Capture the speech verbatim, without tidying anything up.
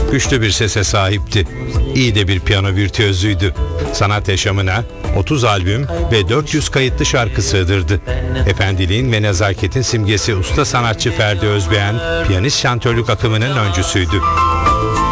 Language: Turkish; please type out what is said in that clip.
Güçlü bir sese sahipti. İyi de bir piyano virtüözüydü. Sanat yaşamına otuz albüm ve dört yüz kayıtlı şarkı sığdırdı. Efendiliğin ve nezaketin simgesi usta sanatçı Ferdi Özbeğen, piyanist şantörlük akımının öncüsüydü.